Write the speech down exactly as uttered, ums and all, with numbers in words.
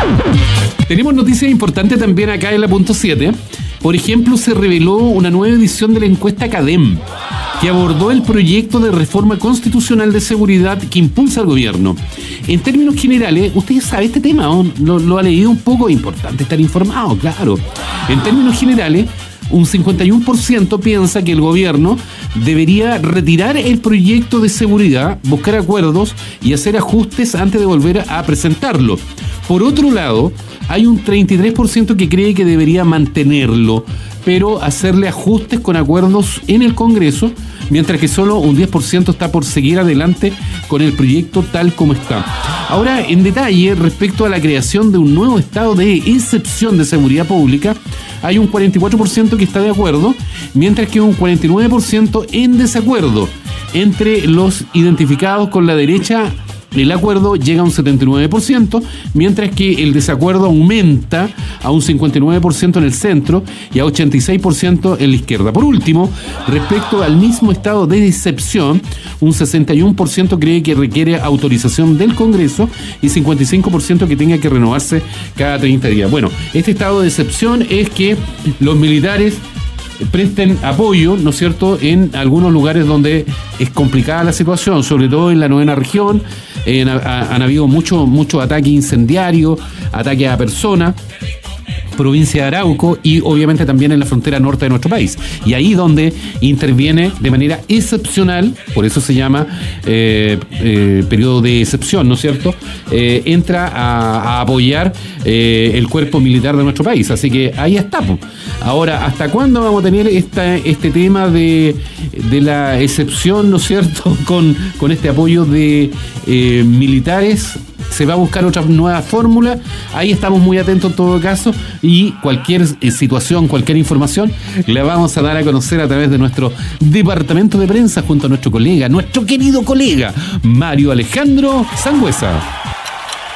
Tenemos noticias importantes también acá en la punto siete. Por ejemplo, se reveló una nueva edición de la encuesta CADEM, que abordó el proyecto de reforma constitucional de seguridad que impulsa el gobierno. En términos generales, usted sabe este tema, ¿no? Lo, lo ha leído un poco, importante estar informado, claro. En términos generales, un cincuenta y uno por ciento piensa que el gobierno debería retirar el proyecto de seguridad, buscar acuerdos y hacer ajustes antes de volver a presentarlo. Por otro lado, hay un treinta y tres por ciento que cree que debería mantenerlo, pero hacerle ajustes con acuerdos en el Congreso, mientras que solo un diez por ciento está por seguir adelante con el proyecto tal como está. Ahora, en detalle, respecto a la creación de un nuevo estado de excepción de seguridad pública, hay un cuarenta y cuatro por ciento que está de acuerdo, mientras que un cuarenta y nueve por ciento en desacuerdo. Entre los identificados con la derecha, el acuerdo llega a un setenta y nueve por ciento, mientras que el desacuerdo aumenta a un cincuenta y nueve por ciento en el centro y a ochenta y seis por ciento en la izquierda. Por último, respecto al mismo estado de excepción, un sesenta y uno por ciento cree que requiere autorización del Congreso y cincuenta y cinco por ciento que tenga que renovarse cada treinta días. Bueno, este estado de excepción es que los militares presten apoyo, ¿no es cierto?, en algunos lugares donde es complicada la situación, sobre todo en la novena región. Eh, han, han habido muchos mucho ataques incendiarios, ataques a personas, provincia de Arauco y obviamente también en la frontera norte de nuestro país. Y ahí donde interviene de manera excepcional, por eso se llama eh, eh, periodo de excepción, ¿no es cierto? Eh, entra a, a apoyar eh, el cuerpo militar de nuestro país. Así que ahí estamos. Ahora, ¿hasta cuándo vamos a tener esta, este tema de, de la excepción, ¿no es cierto?, con, con este apoyo de eh, militares? Se va a buscar otra nueva fórmula. Ahí estamos muy atentos en todo caso, y cualquier situación, cualquier información la vamos a dar a conocer a través de nuestro departamento de prensa junto a nuestro colega, nuestro querido colega Mario Alejandro Sangüesa.